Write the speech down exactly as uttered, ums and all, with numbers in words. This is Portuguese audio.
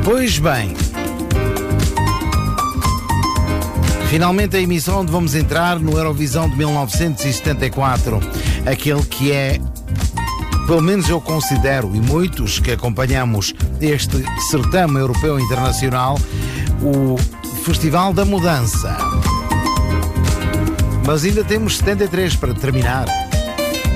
Pois bem, finalmente a emissão onde vamos entrar no Eurovisão de mil novecentos e setenta e quatro, aquele que é, pelo menos eu considero, e muitos que acompanhamos este certame europeu internacional, o Festival da Mudança. Mas ainda temos setenta e três para terminar.